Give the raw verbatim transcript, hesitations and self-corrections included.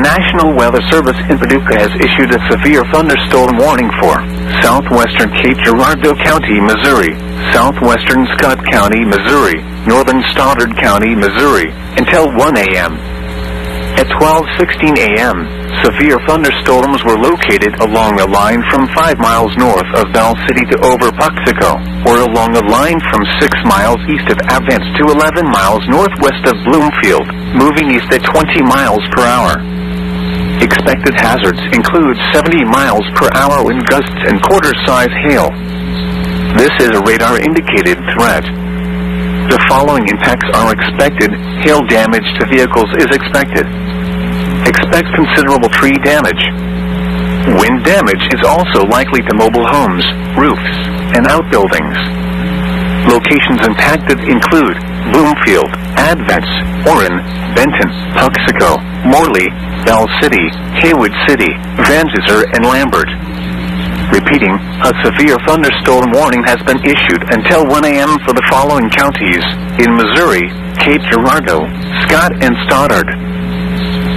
National Weather Service in Paducah has issued a severe thunderstorm warning for southwestern Cape Girardeau County, Missouri, southwestern Scott County, Missouri, northern Stoddard County, Missouri, until one A M At twelve sixteen A M, severe thunderstorms were located along the line from five miles north of Bell City to over Puxico, or along the line from six miles east of Avance to eleven miles northwest of Bloomfield, moving east at twenty miles per hour. Expected hazards include seventy miles per hour wind gusts and quarter-size hail. This is a radar-indicated threat. The following impacts are expected. Hail damage to vehicles is expected. Expect considerable tree damage. Wind damage is also likely to mobile homes, roofs, and outbuildings. Locations impacted include Bloomfield, Advance, Orrin, Benton, Puxico, Morley, Bell City, Haywood City, Van Duzer, and Lambert. Repeating, a severe thunderstorm warning has been issued until one A M for the following counties in Missouri: Cape Girardeau, Scott, and Stoddard.